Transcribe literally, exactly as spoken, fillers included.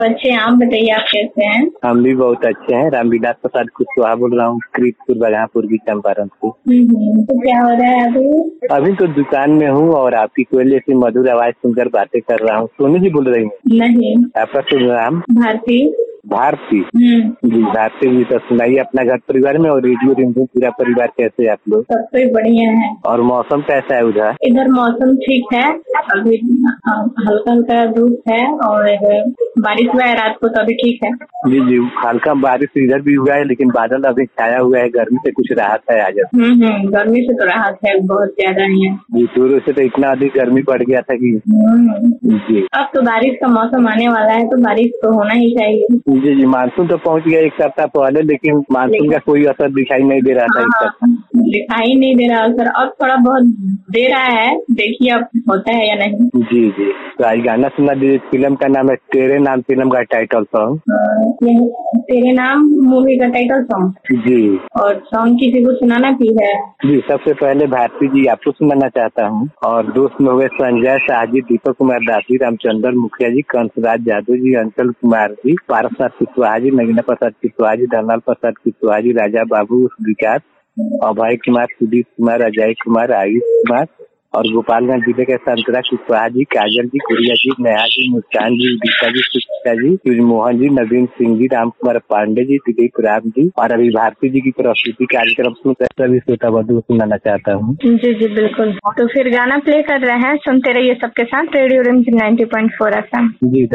अच्छे, आप बताइए आप कैसे हैं? हम भी बहुत अच्छे हैं। रामविलास प्रसाद कुशवाहा बोल रहा हूँ, कृतपुर बलरामपुर की चंपारण से। हम्म, तो क्या हो रहा है अभी? अभी तो दुकान में हूँ और आपकी कोयल जैसी मधुर आवाज सुनकर बातें कर रहा हूँ। सोनू जी बोल रही हूँ? नहीं। आपका शुभ नाम? भारती। भारती हम्म। जी, भारती जी तो सुनाइए अपना घर परिवार में और रेडियो रिमझिम पूरा परिवार कैसे है आप लोग? सब कोई बढ़िया है। और मौसम कैसा है उधर? इधर मौसम ठीक है, अभी हल्का हल्का धूप है और बारिश हुआ है रात को, तो अभी ठीक है। जी जी, हल्का बारिश इधर भी हुआ है, लेकिन बादल अभी छाया हुआ है। गर्मी से कुछ राहत है आज। हम्म हम्म गर्मी से तो राहत है, बहुत ज्यादा ही है जी, शुरू से तो इतना अधिक गर्मी पड़ गया था कि जी। अब तो बारिश का मौसम आने वाला है, तो बारिश तो होना ही चाहिए। जी जी, मानसून तो पहुंच गया एक सप्ताह पहले, लेकिन मानसून का कोई असर दिखाई नहीं दे रहा था इस सप्ताह। दिखाई नहीं दे रहा सर, अब थोड़ा बहुत दे रहा है, देखिए अब होता है या नहीं। जी जी, तो आज गाना सुना दीजिए। फिल्म का नाम है तेरे नाम, फिल्म का टाइटल सॉन्ग। तेरे नाम मूवी का टाइटल सॉन्ग जी। और सॉन्ग किसी को सुनाना भी है? जी, सबसे पहले भारती जी आपको सुनाना चाहता हूँ और दोस्त में हुए संजय शाहजी, दीपक कुमार दासी, रामचंद्र मुखिया जी, कंसराज जादव जी, अंचल कुमार जी, पारसनाथ कुशवाहा जी, नगीना प्रसाद कुशवाहा जी, धनलाल प्रसाद कुशवाहा जी, राजा बाबू विकास, अभय कुमार, सुदीप कुमार, अजय कुमार, आयुष कुमार और गोपालगंज जिले के संतरा कुशवाहा जी, काजल जी, गुड़िया जी, नेहा जी, मुस्कान जी, गीता जी, सुचिता जी, सूर्यमोहन जी, नवीन सिंह जी, राम कुमार पांडे जी, दिलीप राम जी और अभी भारती जी की प्रस्तुति कार्यक्रम सुनकर सभी श्रोता बंधु सुनाना चाहता हूँ। जी जी बिल्कुल, तो फिर गाना प्ले कर रहे हैं, सुनते रहिए सबके साथ रेडियो रिमझिम ninety point four F M. जी।